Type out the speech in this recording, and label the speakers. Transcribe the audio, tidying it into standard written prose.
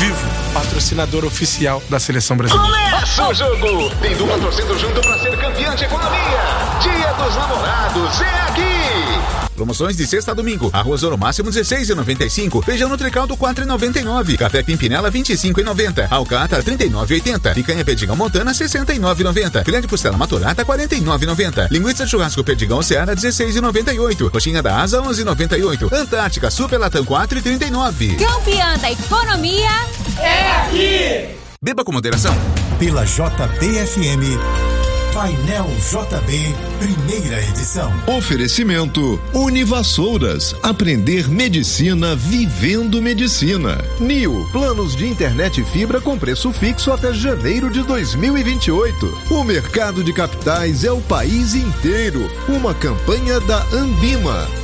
Speaker 1: Vivo, patrocinador oficial da Seleção Brasileira.
Speaker 2: Começa o jogo! Tem dupla torcendo junto pra ser campeão de economia. Dia dos Namorados é aqui!
Speaker 3: Promoções de sexta a domingo. Arroz Ouro Máximo R$16,95. Feijão Nutricaldo R$4,99. Café Pimpinela R$25,90. Alcatra R$39,80. Picanha Perdigão Montana R$69,90. Filé de costela Maturata R$49,90. Linguiça de churrasco Perdigão Seara R$16,98. Coxinha da Asa R$11,98. Antártica Super Latam R$4,39.
Speaker 4: Campeã da economia é aqui!
Speaker 3: Beba com moderação.
Speaker 5: Pela JBFM, Painel JB, primeira edição.
Speaker 6: Oferecimento Univassouras. Aprender medicina vivendo medicina.
Speaker 7: NIO, planos de internet e fibra com preço fixo até janeiro de 2028.
Speaker 6: O mercado de capitais é o país inteiro. Uma campanha da Ambima.